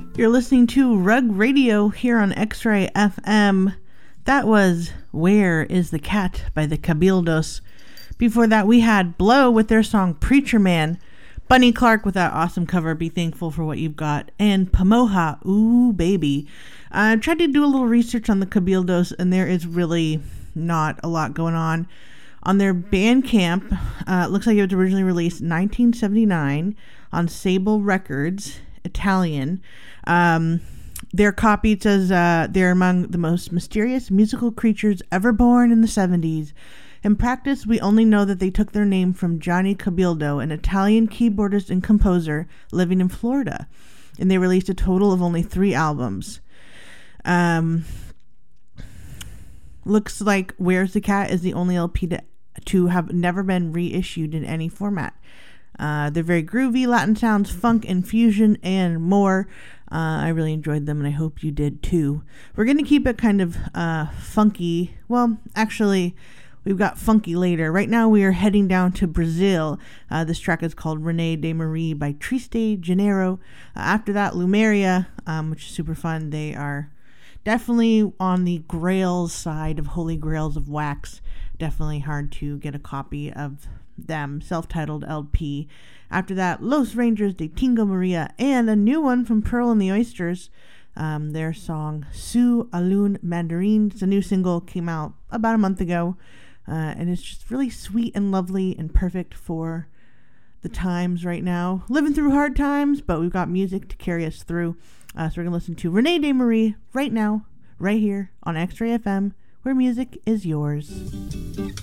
You're listening to Rug Radio here on X-Ray FM. That was Where is the Cat by the Cabildos. Before that, we had Blow with their song Preacher Man, Bunny Clark with that awesome cover, Be Thankful for What You've Got, and Pamoja, Ooh Baby. I tried to do a little research on the Cabildos, and there is really not a lot going on. On their Bandcamp, it looks like it was originally released in 1979 on Sable Records, Italian. Their copy says they're among the most mysterious musical creatures ever born in the 70s. In practice, we only know that they took their name from Johnny Cabildo, an Italian keyboardist and composer living in Florida. And they released a total of only 3 albums. Looks like Where's the Cat is the only LP to have never been reissued in any format. They're very groovy, Latin sounds, funk, and fusion, and more. I really enjoyed them, and I hope you did too. We're going to keep it kind of funky. Well, actually, we've got funky later. Right now, we are heading down to Brazil. This track is called Rene de Marie by Triste Janeiro. After that, Lumeria, which is super fun. They are definitely on the Grails side of Holy Grails of Wax. Definitely hard to get a copy of them, self-titled LP. After that, Los Rangers de Tingo Maria, and a new one from Pearl and the Oysters, their song Su Alun Mandarin. It's a new single, came out about a month ago, and it's just really sweet and lovely and perfect for the times right now. Living through hard times, but we've got music to carry us through. So we're going to listen to Rene de Marie right now, right here on X-Ray FM, where music is yours.